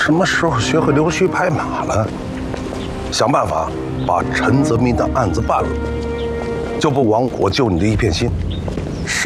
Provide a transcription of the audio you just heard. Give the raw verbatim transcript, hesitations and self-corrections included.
什么时候学会溜须拍马了？想办法把陈泽民的案子办了，就不枉我救你的一片心。